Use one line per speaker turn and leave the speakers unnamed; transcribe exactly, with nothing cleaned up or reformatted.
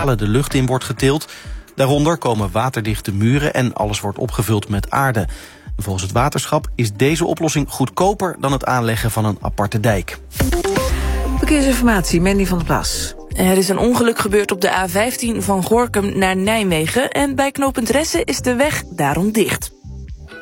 de lucht in wordt getild. Daaronder komen waterdichte muren en alles wordt opgevuld met aarde. Volgens het waterschap is deze oplossing goedkoper dan het aanleggen van een aparte dijk.
Verkeersinformatie, Mandy van der Plas.
Er is een ongeluk gebeurd op de A vijftien van Gorinchem naar Nijmegen en bij knooppunt Ressen is de weg daarom dicht.